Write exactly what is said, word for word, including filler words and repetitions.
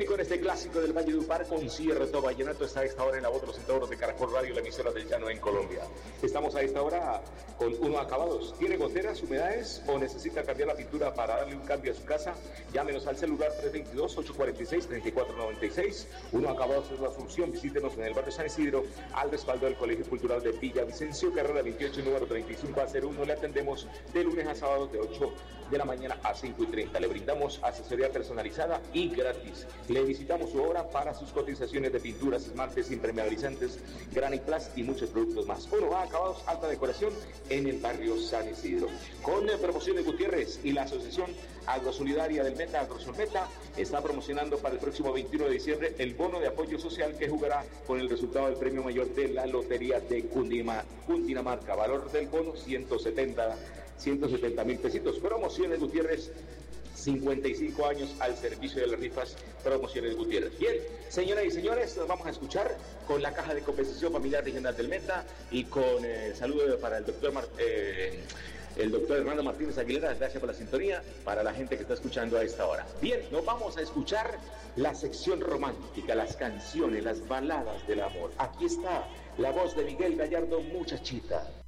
Bien, y con este clásico del Valledupar, concierto vallenato está a esta hora en la voz de los centauros de Caracol Radio, la emisora del Llano en Colombia. Estamos a esta hora con unos acabados. ¿Tiene goteras, humedades o necesita cambiar la pintura para darle un cambio a su casa? Llámenos al celular tres dos dos, ocho cuatro seis, tres cuatro nueve seis. Uno Acabados es la solución. Visítenos en el barrio San Isidro, al respaldo del Colegio Cultural de Villavicencio, carrera veintiocho, número treinta y cinco a cero uno. Le atendemos de lunes a sábados de ocho de la mañana a cinco y treinta. Le brindamos asesoría personalizada y gratis. Le visitamos su obra para sus cotizaciones de pinturas, esmaltes, impermeabilizantes, Graniplas y muchos productos más. Uno A Acabados, alta decoración en el barrio San Isidro. Con Promociones Gutiérrez y la Asociación Agrosolidaria del Meta, Agrosolmeta, está promocionando para el próximo veintiuno de diciembre el bono de apoyo social que jugará con el resultado del premio mayor de la Lotería de Cundima, Cundinamarca. Valor del bono ciento setenta mil pesitos. Promociones Gutiérrez, cincuenta y cinco años al servicio de las rifas. Promociones Gutiérrez. Bien, señoras y señores, nos vamos a escuchar con la Caja de Compensación Familiar Regional del Meta y con el eh, saludo para el doctor Mar eh, el doctor Hernando Martínez Aguilera. Gracias por la sintonía para la gente que está escuchando a esta hora. Bien, nos vamos a escuchar la sección romántica, las canciones, las baladas del amor. Aquí está la voz de Miguel Gallardo, Muchachita.